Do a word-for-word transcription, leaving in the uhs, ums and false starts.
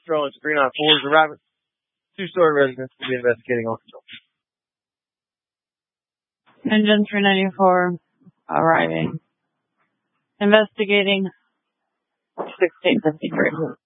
Sterling three nine four is arriving. Two-story residence will be investigating on control. Engine three ninety-four arriving. Investigating sixteen fifty-three.